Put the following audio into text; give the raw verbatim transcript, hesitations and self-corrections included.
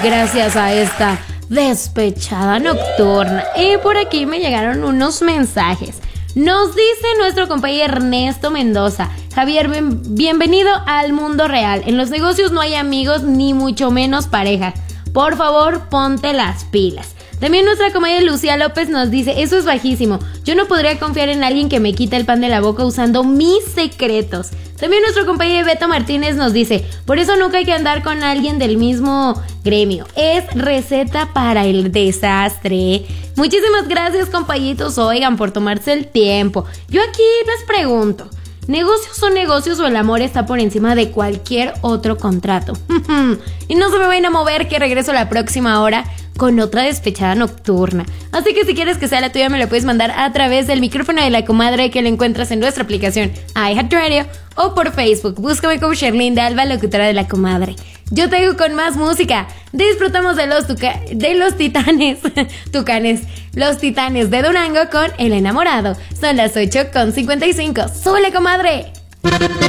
gracias a esta despechada nocturna. Y por aquí me llegaron unos mensajes. Nos dice nuestro compañero Ernesto Mendoza: Javier, bien, bienvenido al mundo real. En los negocios no hay amigos ni mucho menos pareja. Por favor, ponte las pilas. También nuestra comadre Lucía López nos dice: eso es bajísimo. Yo no podría confiar en alguien que me quita el pan de la boca usando mis secretos. También nuestro compañero Beto Martínez nos dice: por eso nunca hay que andar con alguien del mismo gremio. Es receta para el desastre. Muchísimas gracias, compañitos, oigan, por tomarse el tiempo. Yo aquí les pregunto: ¿negocios son negocios o el amor está por encima de cualquier otro contrato? Y no se me vayan a mover, que regreso la próxima hora con otra despechada nocturna. Así que si quieres que sea la tuya, me la puedes mandar a través del micrófono de la comadre, que lo encuentras en nuestra aplicación iHeartRadio, o por Facebook. Búscame como Sherlyn Alba, locutora de la comadre. Yo te digo con más música. Disfrutamos de los tuca de los titanes tucanes, los titanes de Durango con El Enamorado. Son las ocho con cincuenta y cinco. ¡Súbele, comadre!